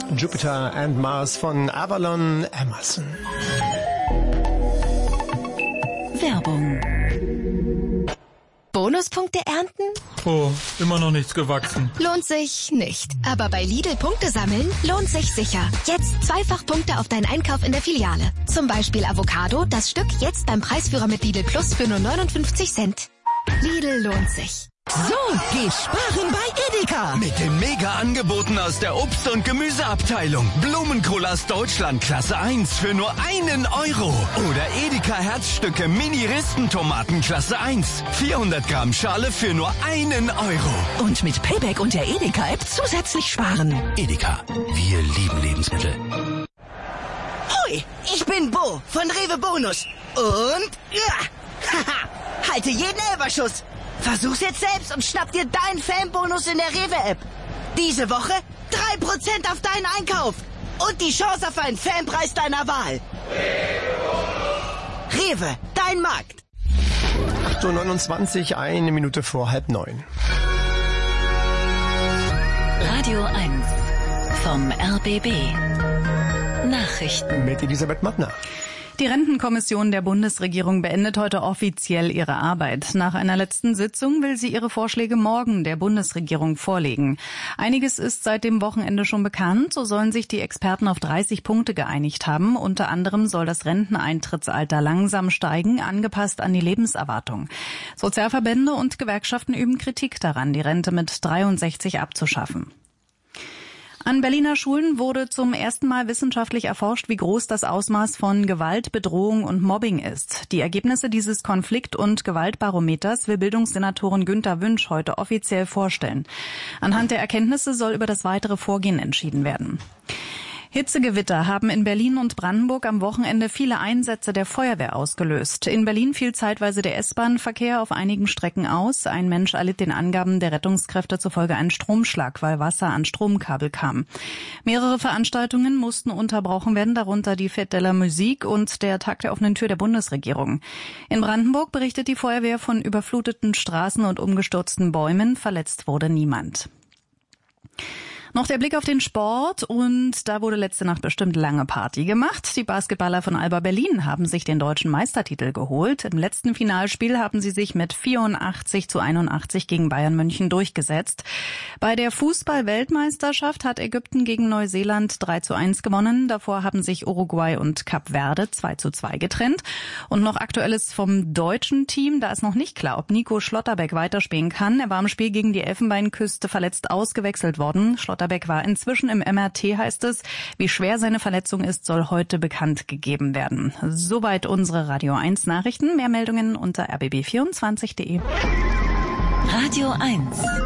Jupiter and Mars von Avalon Emerson. Werbung. Bonuspunkte ernten? Oh, immer noch nichts gewachsen. Lohnt sich nicht. Aber bei Lidl Punkte sammeln lohnt sich sicher. Jetzt 2-fach Punkte auf deinen Einkauf in der Filiale. Zum Beispiel Avocado, das Stück jetzt beim Preisführer mit Lidl Plus für nur 59 Cent. Lidl lohnt sich. So geht's sparen bei Edeka. Mit den Mega-Angeboten aus der Obst- und Gemüseabteilung. Blumenkohl aus Deutschland Klasse 1 für nur 1 Euro. Oder Edeka Herzstücke Mini-Ristentomaten Klasse 1. 400 Gramm Schale für nur 1 Euro. Und mit Payback und der Edeka-App zusätzlich sparen. Edeka, wir lieben Lebensmittel. Hoi, ich bin Bo von Rewe Bonus. Und haha, halte jeden Elberschuss. Versuch's jetzt selbst und schnapp dir deinen Fanbonus in der Rewe-App. Diese Woche 3% auf deinen Einkauf. Und die Chance auf einen Fanpreis deiner Wahl. Rewe, dein Markt. 8.29 Uhr, 1 Minute vor 8:30. Radio 1 vom RBB. Nachrichten Mit Elisabeth Mattner. Die Rentenkommission der Bundesregierung beendet heute offiziell ihre Arbeit. Nach einer letzten Sitzung will sie ihre Vorschläge morgen der Bundesregierung vorlegen. Einiges ist seit dem Wochenende schon bekannt. So sollen sich die Experten auf 30 Punkte geeinigt haben. Unter anderem soll das Renteneintrittsalter langsam steigen, angepasst an die Lebenserwartung. Sozialverbände und Gewerkschaften üben Kritik daran, die Rente mit 63 abzuschaffen. An Berliner Schulen wurde zum ersten Mal wissenschaftlich erforscht, wie groß das Ausmaß von Gewalt, Bedrohung und Mobbing ist. Die Ergebnisse dieses Konflikt- und Gewaltbarometers will Bildungssenatorin Günther Wünsch heute offiziell vorstellen. Anhand der Erkenntnisse soll über das weitere Vorgehen entschieden werden. Hitzegewitter haben in Berlin und Brandenburg am Wochenende viele Einsätze der Feuerwehr ausgelöst. In Berlin fiel zeitweise der S-Bahn-Verkehr auf einigen Strecken aus. Ein Mensch erlitt den Angaben der Rettungskräfte zufolge einen Stromschlag, weil Wasser an Stromkabel kam. Mehrere Veranstaltungen mussten unterbrochen werden, darunter die Fête de la Musique und der Tag der offenen Tür der Bundesregierung. In Brandenburg berichtet die Feuerwehr von überfluteten Straßen und umgestürzten Bäumen. Verletzt wurde niemand. Noch der Blick auf den Sport und da wurde letzte Nacht bestimmt lange Party gemacht. Die Basketballer von Alba Berlin haben sich den deutschen Meistertitel geholt. Im letzten Finalspiel haben sie sich mit 84-81 gegen Bayern München durchgesetzt. Bei der Fußball-Weltmeisterschaft hat Ägypten gegen Neuseeland 3-1 gewonnen. Davor haben sich Uruguay und Kap Verde 2-2 getrennt. Und noch Aktuelles vom deutschen Team. Da ist noch nicht klar, ob Nico Schlotterbeck weiterspielen kann. Er war im Spiel gegen die Elfenbeinküste verletzt ausgewechselt worden. Schlotterbeck war inzwischen im MRT, heißt es. Wie schwer seine Verletzung ist, soll heute bekannt gegeben werden. Soweit unsere Radio 1 Nachrichten. Mehr Meldungen unter rbb24.de. Radio 1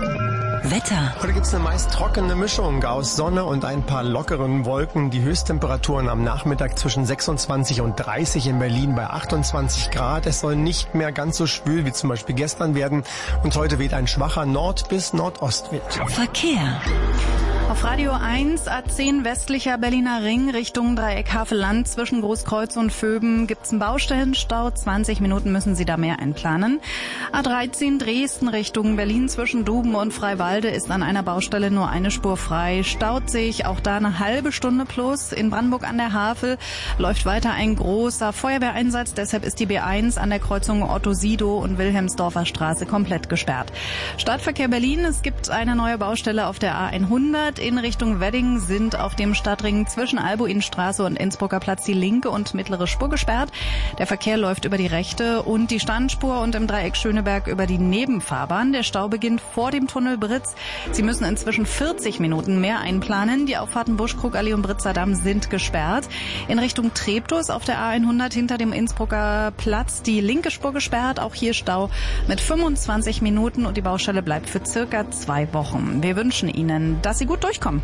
Wetter. Heute gibt's eine meist trockene Mischung aus Sonne und ein paar lockeren Wolken. Die Höchsttemperaturen am Nachmittag zwischen 26 und 30 in Berlin bei 28 Grad. Es soll nicht mehr ganz so schwül wie zum Beispiel gestern werden. Und heute weht ein schwacher Nord- bis Nordostwind. Verkehr. Auf Radio 1, A10 westlicher Berliner Ring Richtung Dreieck Havelland zwischen Großkreuz und Vöben gibt's einen Baustellenstau. 20 Minuten müssen Sie da mehr einplanen. A13 Dresden Richtung Berlin zwischen Duben und Freiwalde ist an einer Baustelle nur eine Spur frei. Staut sich auch da eine halbe Stunde plus. In Brandenburg an der Havel läuft weiter ein großer Feuerwehreinsatz. Deshalb ist die B1 an der Kreuzung Otto-Sido und Wilhelmsdorfer Straße komplett gesperrt. Stadtverkehr Berlin, es gibt eine neue Baustelle auf der A100. In Richtung Wedding sind auf dem Stadtring zwischen Albuinstraße und Innsbrucker Platz die linke und mittlere Spur gesperrt. Der Verkehr läuft über die rechte und die Standspur und im Dreieck Schöneberg über die Nebenfahrbahn. Der Stau beginnt vor dem Tunnel Britz. Sie müssen inzwischen 40 Minuten mehr einplanen. Die Auffahrten Buschkrugallee und Britzer Damm sind gesperrt. In Richtung Treptow auf der A100 hinter dem Innsbrucker Platz die linke Spur gesperrt. Auch hier Stau mit 25 Minuten und die Baustelle bleibt für circa 2 Wochen. Wir wünschen Ihnen, dass Sie gut durchkommen.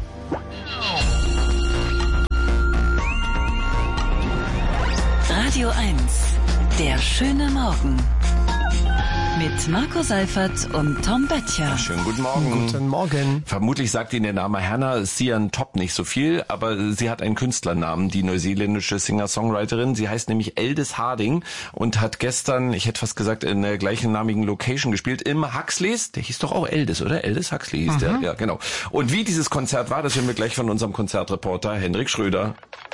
Radio 1, der schöne Morgen. mit Marco Seifert und Tom Böttcher. Schönen guten Morgen. Guten Morgen. Vermutlich sagt Ihnen der Name Hannah Sian Top nicht so viel, aber sie hat einen Künstlernamen, die neuseeländische Singer-Songwriterin. Sie heißt nämlich Aldis Harding und hat gestern, ich hätte fast gesagt, in der gleichnamigen Location gespielt, im Huxleys. Der hieß doch auch Aldis, oder? Aldis Huxley hieß der, ja genau. Und wie dieses Konzert war, das hören wir gleich von unserem Konzertreporter Hendrik Schröder.